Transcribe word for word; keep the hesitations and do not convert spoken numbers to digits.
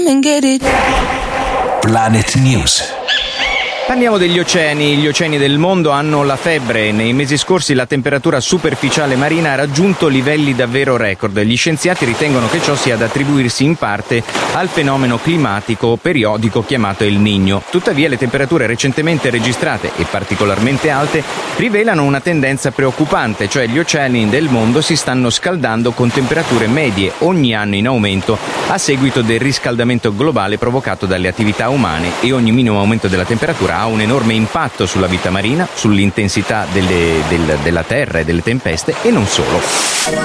Planet News. Parliamo degli oceani. Gli oceani del mondo hanno la febbre. Nei mesi scorsi la temperatura superficiale marina ha raggiunto livelli davvero record. Gli scienziati ritengono che ciò sia da attribuirsi in parte al fenomeno climatico periodico chiamato El Niño. Tuttavia le temperature recentemente registrate, e particolarmente alte, rivelano una tendenza preoccupante, cioè gli oceani del mondo si stanno scaldando con temperature medie ogni anno in aumento a seguito del riscaldamento globale provocato dalle attività umane, e ogni minimo aumento della temperatura ha un enorme impatto sulla vita marina, sull'intensità delle, del, della terra e delle tempeste, e non solo.